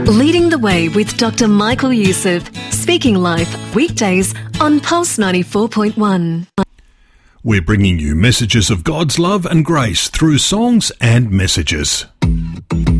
Leading the Way with Dr. Michael Youssef, Speaking Life, weekdays on Pulse 94.1. We're bringing you messages of God's love and grace through songs and messages.